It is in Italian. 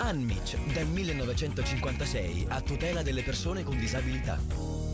Anmic, dal 1956, a tutela delle persone con disabilità.